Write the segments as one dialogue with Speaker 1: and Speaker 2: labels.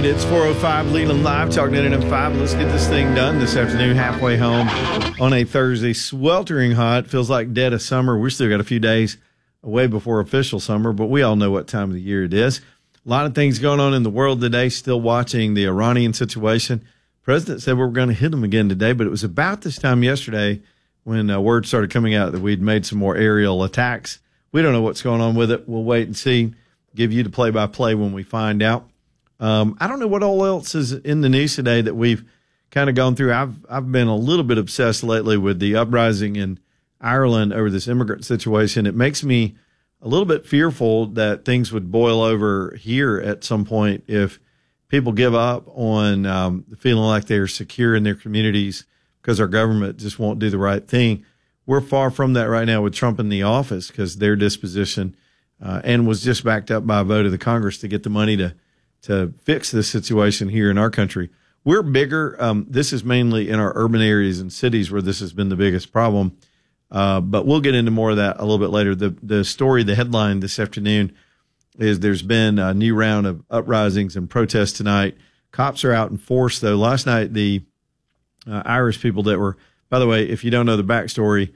Speaker 1: right, it's 4:05, Leland Live, talking Internet 5. Let's get this thing done this afternoon, halfway home on a Thursday. Sweltering hot, feels like dead of summer. We've still got a few days away before official summer, but we all know what time of the year it is. A lot of things going on in the world today, still watching the Iranian situation. President said we were going to hit them again today, but it was about this time yesterday when word started coming out that we'd made some more aerial attacks. We don't know what's going on with it. We'll wait and see. Give you the play-by-play when we find out. I don't know what all else is in the news today that we've kind of gone through. I've been a little bit obsessed lately with the uprising in Ireland over this immigrant situation. It makes me a little bit fearful that things would boil over here at some point if people give up on feeling like they're secure in their communities because our government just won't do the right thing. We're far from that right now with Trump in the office because their disposition and was just backed up by a vote of the Congress to get the money to fix this situation here in our country. We're bigger. This is mainly in our urban areas and cities where this has been the biggest problem. But we'll get into more of that a little bit later. The story, the headline this afternoon is there's been a new round of uprisings and protests tonight. Cops are out in force, though. Last night, the Irish people that were, by the way, if you don't know the backstory,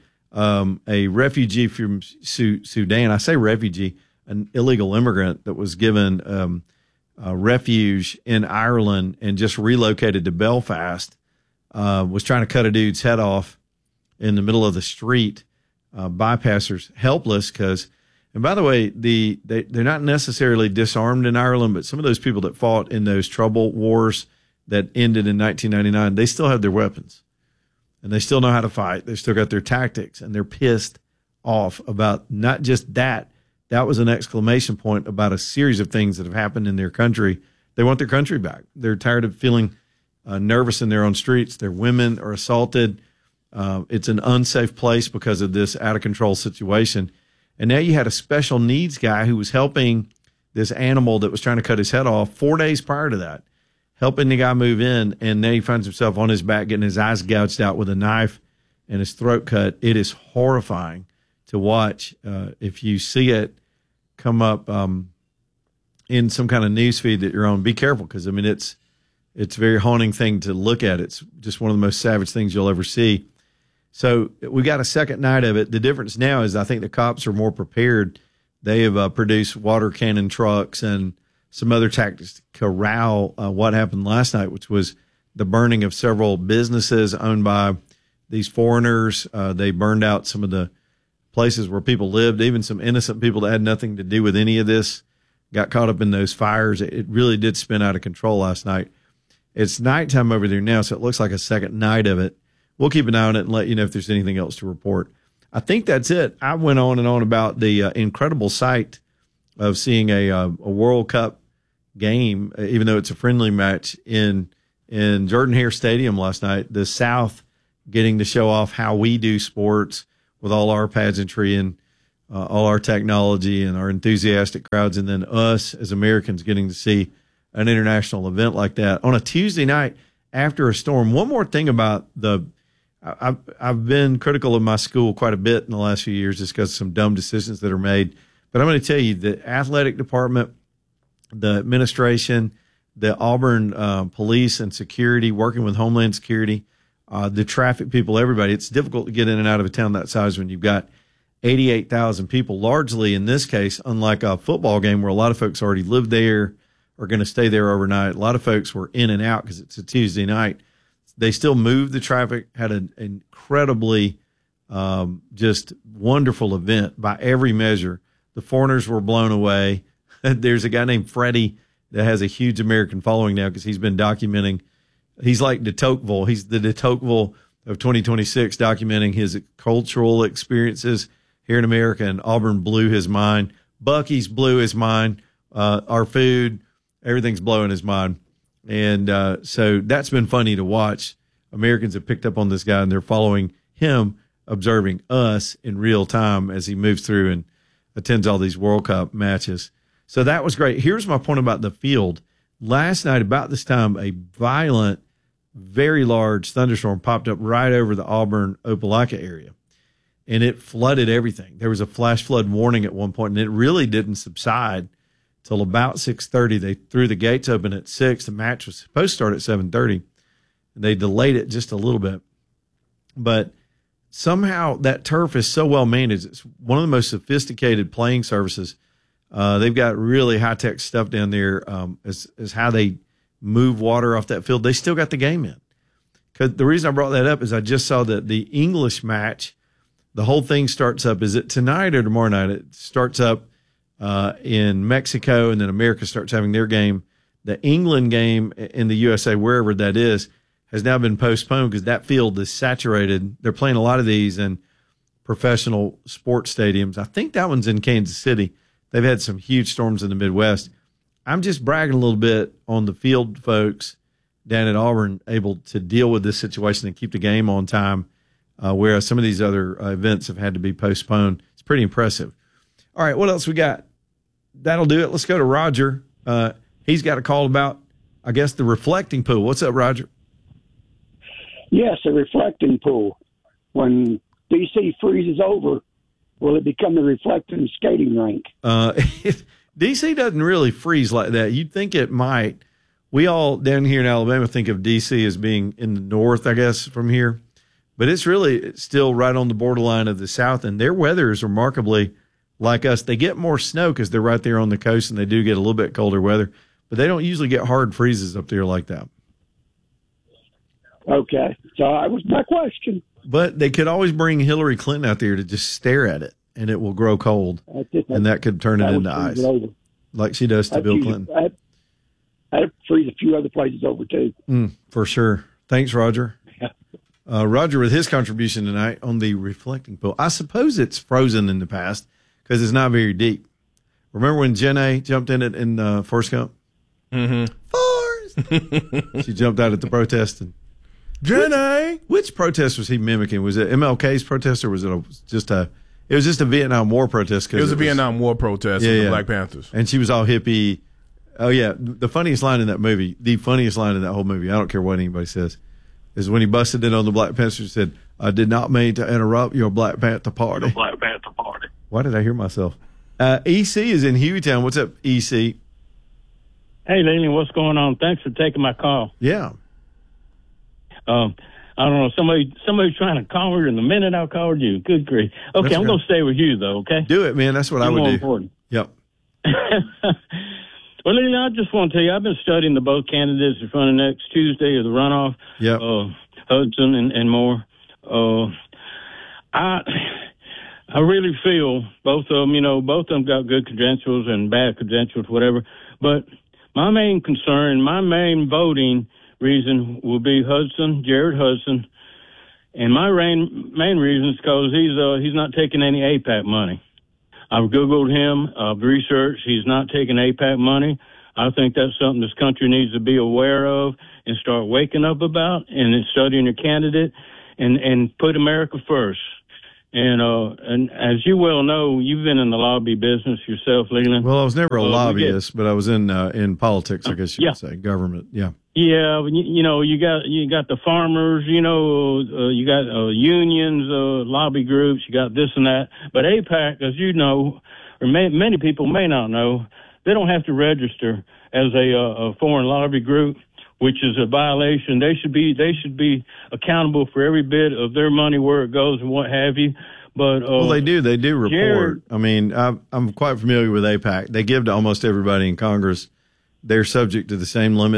Speaker 1: a refugee from Sudan, I say refugee, an illegal immigrant that was given refuge in Ireland and just relocated to Belfast, was trying to cut a dude's head off in the middle of the street. Bypassers helpless because, and by the way, they're not necessarily disarmed in Ireland, but some of those people that fought in those trouble wars that ended in 1999, they still have their weapons and they still know how to fight. They still got their tactics and they're pissed off about not just that. That was an exclamation point about a series of things that have happened in their country. They want their country back. They're tired of feeling nervous in their own streets. Their women are assaulted. It's an unsafe place because of this out of control situation. And now you had a special needs guy who was helping this animal that was trying to cut his head off 4 days prior to that, helping the guy move in. And now he finds himself on his back, getting his eyes gouged out with a knife and his throat cut. It is horrifying to watch. If you see it come up in some kind of news feed that you're on, be careful because, I mean, it's a very haunting thing to look at. It's just one of the most savage things you'll ever see. So we got a second night of it. The difference now is I think the cops are more prepared. They have produced water cannon trucks and some other tactics to corral what happened last night, which was the burning of several businesses owned by these foreigners. They burned out some of the places where people lived, even some innocent people that had nothing to do with any of this got caught up in those fires. It really did spin out of control last night. It's nighttime over there now, so it looks like a second night of it. We'll keep an eye on it and let you know if there's anything else to report. I think that's it. I went on and on about the incredible sight of seeing a World Cup game, even though it's a friendly match in Jordan-Hare Stadium last night. The South getting to show off how we do sports with all our pageantry and all our technology and our enthusiastic crowds, and then us as Americans getting to see an international event like that on a Tuesday night after a storm. One more thing about I've been critical of my school quite a bit in the last few years just because of some dumb decisions that are made. But I'm going to tell you, the athletic department, the administration, the Auburn police and security, working with Homeland Security, the traffic people, everybody, it's difficult to get in and out of a town that size when you've got 88,000 people, largely in this case, unlike a football game where a lot of folks already live there, are going to stay there overnight. A lot of folks were in and out because it's a Tuesday night. They still moved the traffic, had an incredibly just wonderful event by every measure. The foreigners were blown away. There's a guy named Freddie that has a huge American following now because he's been documenting. He's like de Tocqueville. He's the de Tocqueville of 2026, documenting his cultural experiences here in America, and Auburn blew his mind. Buc-ee's blew his mind. Our food, everything's blowing his mind. And so that's been funny to watch. Americans have picked up on this guy, and they're following him, observing us in real time as he moves through and attends all these World Cup matches. So that was great. Here's my point about the field. Last night, about this time, a violent, very large thunderstorm popped up right over the Auburn Opelika area, and it flooded everything. There was a flash flood warning at one point, and it really didn't subside till about 6:30. They threw the gates open at 6. The match was supposed to start at 7:30. They delayed it just a little bit. But somehow that turf is so well managed. It's one of the most sophisticated playing surfaces. They've got really high-tech stuff down there as how they move water off that field. They still got the game in. 'Cause the reason I brought that up is I just saw that the English match, the whole thing starts up. Is it tonight or tomorrow night? It starts up in Mexico, and then America starts having their game. The England game in the USA, wherever that is, has now been postponed because that field is saturated. They're playing a lot of these in professional sports stadiums. I think that one's in Kansas City. They've had some huge storms in the Midwest. I'm just bragging a little bit on the field folks down at Auburn able to deal with this situation and keep the game on time, whereas some of these other events have had to be postponed. It's pretty impressive. All right, what else we got? That'll do it. Let's go to Roger. He's got a call about, I guess, the reflecting pool. What's up, Roger?
Speaker 2: Yes, a reflecting pool. When DC freezes over, will it become the reflecting skating rink?
Speaker 1: DC doesn't really freeze like that. You'd think it might. We all down here in Alabama think of DC as being in the north, I guess, from here. But it's really still right on the borderline of the south, and their weather is remarkably like us. They get more snow because they're right there on the coast, and they do get a little bit colder weather. But they don't usually get hard freezes up there like that.
Speaker 2: Okay, so that was my question.
Speaker 1: But they could always bring Hillary Clinton out there to just stare at it, and it will grow cold, and that could turn it into ice, like she does to Bill Clinton.
Speaker 2: I'd freeze a few other places over, too.
Speaker 1: For sure. Thanks, Roger. Roger with his contribution tonight on the reflecting pool. I suppose it's frozen in the past because it's not very deep. Remember when Jenna jumped in it in Forrest Gump?
Speaker 3: Mm-hmm.
Speaker 1: Forrest! She jumped out at the protest. And
Speaker 3: Jenna!
Speaker 1: Which protest was he mimicking? Was it MLK's protest or was it just a Vietnam War protest?
Speaker 3: It was a Vietnam War protest with the Black Panthers.
Speaker 1: And she was all hippie. Oh, yeah. The funniest line in that movie, the funniest line in that whole movie, I don't care what anybody says, is when he busted in on the Black Panthers and said, I did not mean to interrupt your Black Panther party. Why did I hear myself? EC is in Hueytown. What's up, EC?
Speaker 4: Hey, Leland, what's going on? Thanks for taking my call.
Speaker 1: Yeah.
Speaker 4: I don't know. Somebody's trying to call her, and the minute I called you, good grief. Okay, I'm going to stay with you, though, okay?
Speaker 1: Do it, man. That's what I would do.
Speaker 4: Important.
Speaker 1: Yep.
Speaker 4: Well, Leland, I just want to tell you, I've been studying the both candidates in front of next Tuesday of the runoff, Hudson and more. I really feel both of them got good credentials and bad credentials, whatever. But my main concern, my main voting reason will be Jared Hudson. And my main reason is because he's not taking any APAC money. I've Googled him, I've researched. He's not taking APAC money. I think that's something this country needs to be aware of and start waking up about and studying your candidate and put America first. And as you well know, you've been in the lobby business yourself, Leland.
Speaker 1: Well, I was never a lobbyist, but I was in politics, I guess you could say, government. Yeah. Yeah,
Speaker 4: you got the farmers, you got unions, lobby groups, you got this and that. But APAC, as you know, or many people may not know, they don't have to register as a foreign lobby group, which is a violation. They should be accountable for every bit of their money, where it goes and what have you. But
Speaker 1: well, they do report. Jared, I mean, I'm quite familiar with APAC. They give to almost everybody in Congress. They're subject to the same limit